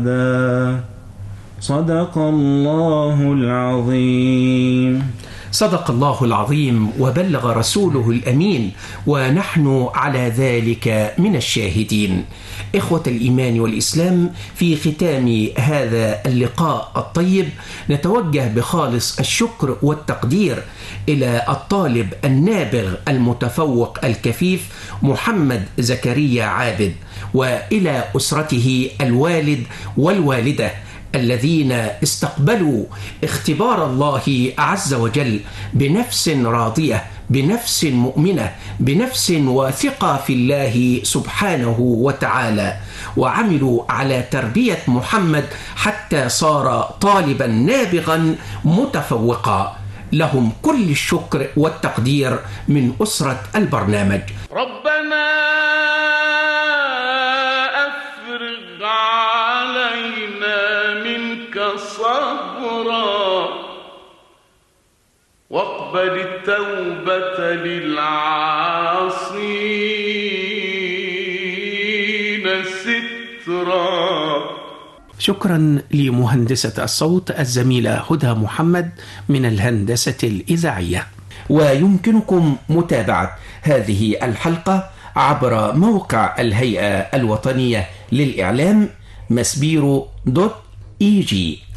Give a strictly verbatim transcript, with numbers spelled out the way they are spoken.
صدق الله العظيم. صدق الله العظيم وبلغ رسوله الأمين، ونحن على ذلك من الشاهدين. إخوة الإيمان والإسلام، في ختام هذا اللقاء الطيب نتوجه بخالص الشكر والتقدير إلى الطالب النابغ المتفوق الكفيف محمد زكريا عابد، وإلى أسرته الوالد والوالدة الذين استقبلوا اختبار الله عز وجل بنفس راضية، بنفس مؤمنة، بنفس واثقة في الله سبحانه وتعالى، وعملوا على تربية محمد حتى صار طالبا نابغا متفوقا. لهم كل الشكر والتقدير من أسرة البرنامج. ربنا أفرغ علينا منك صبرا واقبل التوبة للعاصين سترا. شكرا لمهندسة الصوت الزميلة هدى محمد من الهندسة الإذاعية. ويمكنكم متابعة هذه الحلقة عبر موقع الهيئة الوطنية للإعلام مسبيرو دوت إي جي.